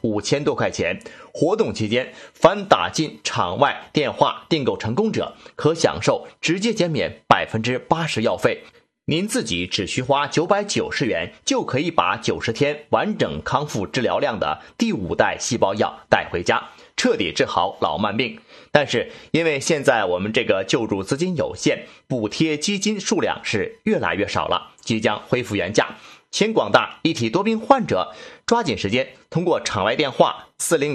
5000多块钱。活动期间，凡打进场外电话订购成功者，可享受直接减免80%药费。您自己只需花990元，就可以把90天完整康复治疗量的第5代细胞药带回家，彻底治好老慢病。但是因为现在我们这个救助资金有限，补贴基金数量是越来越少了，即将恢复原价。请广大一体多病患者抓紧时间，通过场外电话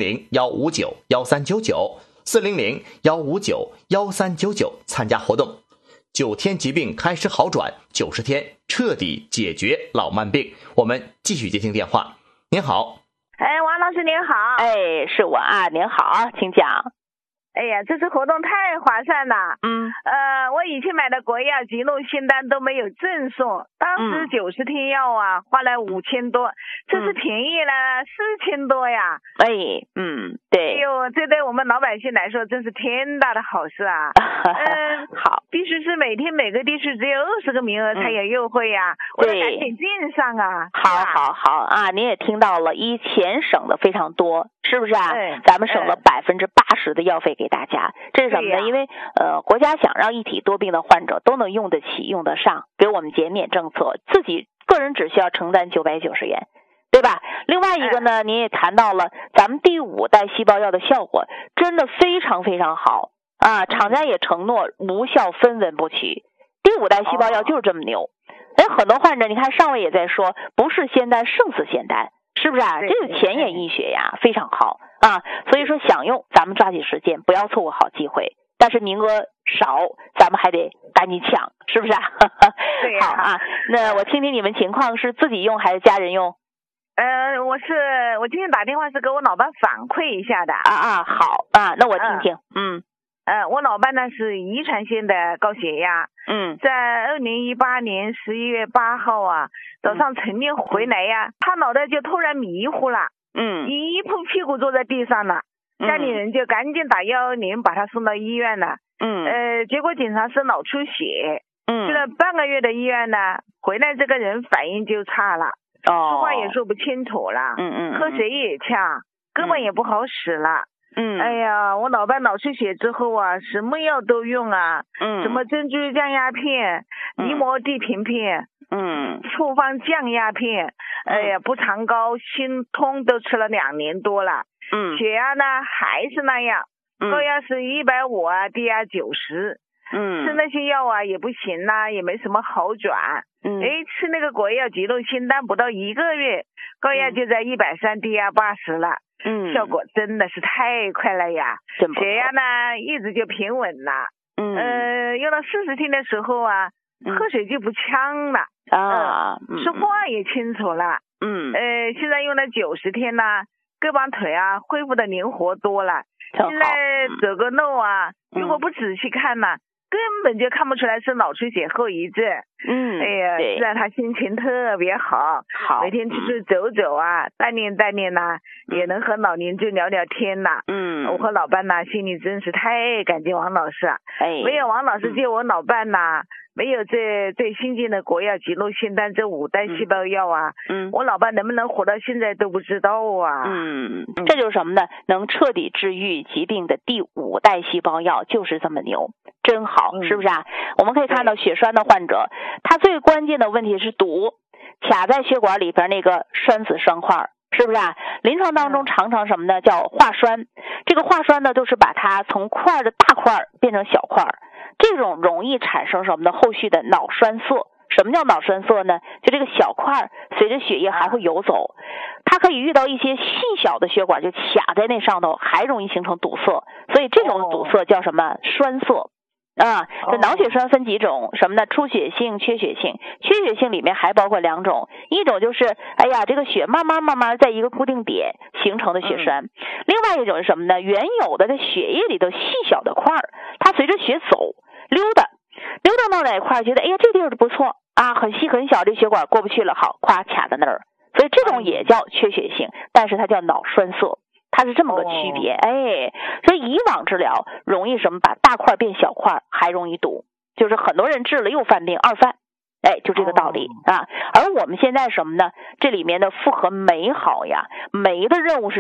400-159-1399，400-159-1399参加活动。9天疾病开始好转，90天彻底解决老慢病。我们继续接听电话。您好。 王老师您好。 是我啊，您好，请讲。 哎呀，这次活动太划算了。我以前买的国药吉诺新丹都没有赠送，当时90天药啊，花了5000多，这次便宜了4000多呀。 对。 哎呦，这对我们老百姓来说真是天大的好事啊。 好， 必须是每天每个地区只有20个名额才有优惠呀。我得赶紧订上啊。 好啊，您也听到了，钱省的非常多，是不是啊？咱们省了80%的药费给大家，这是什么呢？因为国家想让一体多病的患者都能用得起用得上，给我们减免政策，自己个人只需要承担990元，对吧？另外一个呢，您也谈到了咱们第5代细胞药的效果真的非常非常好啊，厂家也承诺无效分文不取，第5代细胞药就是这么牛。很多患者你看上位也在说，不是仙丹胜似仙丹，是不是啊？这个前沿医学呀，非常好啊。所以说想用，咱们抓紧时间，不要错过好机会。但是名额少，咱们还得赶紧抢，是不是啊？ 对好啊，那我听听你们情况，是自己用还是家人用？ 我今天打电话是给我老伴反馈一下的。 好啊，那我听听。 我老伴呢是遗传性的高血压。在2018年11月8号啊，早上晨练回来呀，他脑袋就突然迷糊了。一扑屁股坐在地上了。家里人就赶紧打110把他送到医院了。结果检查是脑出血。去了半个月的医院呢，回来这个人反应就差了。说话也说不清楚了。喝水也呛，根本也不好使了。哎呀，我老伴脑出血之后啊，什么药都用啊。什么珍珠降压片、尼摩地平片、处方降压片，哎呀，不肠膏、心通都吃了2年多了。血压呢还是那样，高压是150啊，低压90。吃那些药啊也不行啦，也没什么好转。吃那个国药吉诺新丹不到1个月，高压就在130，低压80了。效果真的是太快了呀。血压呢一直就平稳了。用到40天的时候啊，喝水就不呛了。说话也清楚了。现在用了90天呢，胳膊腿啊恢复的灵活多了。现在走个路啊，如果不仔细看呢，根本就看不出来是脑出血后遗症。哎呀，让他心情特别好。每天出去走走啊，锻炼锻炼呐，也能和老邻居聊聊天呐。我和老伴呐，心里真是太感激王老师了。没有王老师接我老伴呐，没有这最新进的国药吉诺新丹这5代细胞药啊，我老伴能不能活到现在都不知道啊。 这就是什么呢？能彻底治愈疾病的第5代细胞药就是这么牛，真好，是不是啊？我们可以看到血栓的患者，他最关键的问题是堵，卡在血管里边那个栓死栓块，是不是啊？临床当中常常什么呢？叫化栓。这个化栓呢，就是把它从块的大块变成小块，这种容易产生什么呢？后续的脑栓塞。什么叫脑栓塞呢？就这个小块随着血液还会游走，它可以遇到一些细小的血管就卡在那上头，还容易形成堵塞，所以这种堵塞叫什么？栓塞。这脑血栓分几种，什么呢？出血性、缺血性。缺血性里面还包括2种，一种就是这个血慢慢在一个固定点形成的血栓。另外一种是什么呢？原有的这血液里头细小的块，它随着血走溜达到哪一块，觉得这地方不错啊，很细很小，这血管过不去了，好，咵卡在那儿。所以这种也叫缺血性，但是它叫脑栓塞。它是这么个区别。所以以往治疗容易什么？把大块变小块，还容易堵，就是很多人治了又犯病，二犯。就这个道理啊。而我们现在什么呢？这里面的复合酶好呀，酶的任务是